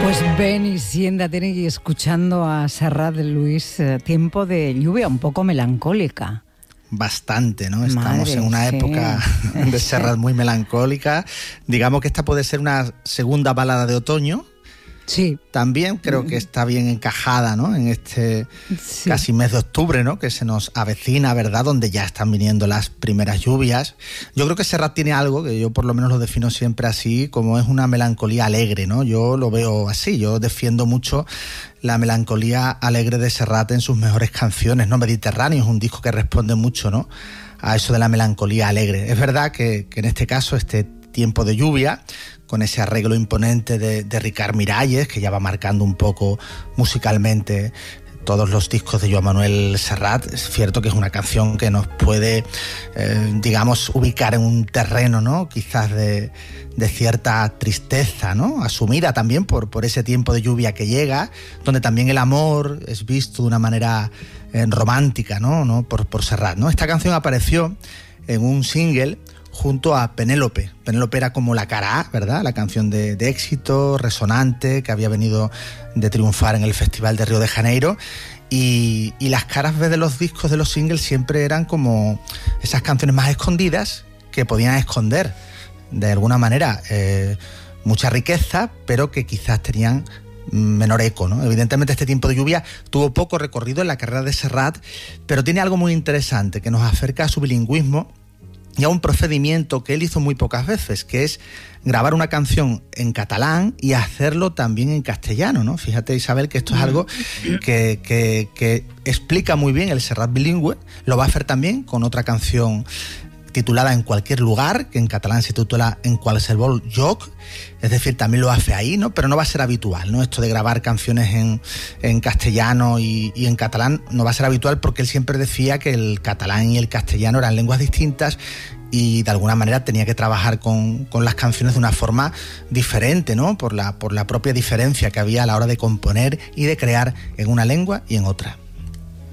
Pues ven y siéntate y escuchando a Serrat, Luis, tiempo de lluvia un poco melancólica. Bastante, ¿no? Estamos en una época de Serrat muy melancólica. Digamos que esta puede ser una segunda balada de otoño. Sí. También creo que está bien encajada, ¿no? En este casi mes de octubre, ¿no? Que se nos avecina, ¿verdad? Donde ya están viniendo las primeras lluvias. Yo creo que Serrat tiene algo que yo por lo menos lo defino siempre así, como es una melancolía alegre, ¿no? Yo lo veo así, yo defiendo mucho la melancolía alegre de Serrat en sus mejores canciones, ¿no? Mediterráneo es un disco que responde mucho, ¿no? A eso de la melancolía alegre. Es verdad que en este caso, este tiempo de lluvia, con ese arreglo imponente de Ricard Miralles, que ya va marcando un poco musicalmente todos los discos de Joan Manuel Serrat. Es cierto que es una canción que nos puede, digamos, ubicar en un terreno, ¿no? Quizás de cierta tristeza, ¿no? Asumida también por ese tiempo de lluvia que llega, donde también el amor es visto de una manera romántica, ¿no? Por Serrat, ¿no? Esta canción apareció en un single junto a Penélope. Penélope era como la cara A, ¿verdad? La canción de éxito, resonante, que había venido de triunfar en el Festival de Río de Janeiro. Y las caras B de los discos, de los singles, siempre eran como esas canciones más escondidas que podían esconder, de alguna manera, mucha riqueza, pero que quizás tenían menor eco, ¿no? Evidentemente este tiempo de lluvia tuvo poco recorrido en la carrera de Serrat, pero tiene algo muy interesante que nos acerca a su bilingüismo y a un procedimiento que él hizo muy pocas veces, que es grabar una canción en catalán y hacerlo también en castellano, ¿no? Fíjate, Isabel, que esto es algo que explica muy bien el Serrat bilingüe. Lo va a hacer también con otra canción titulada En cualquier lugar, que en catalán se titula En qualsevol lloc, es decir, también lo hace ahí, ¿no? Pero no va a ser habitual, ¿no? Esto de grabar canciones en castellano y en catalán no va a ser habitual, porque él siempre decía que el catalán y el castellano eran lenguas distintas y de alguna manera tenía que trabajar con las canciones de una forma diferente, ¿no? Por la propia diferencia que había a la hora de componer y de crear en una lengua y en otra.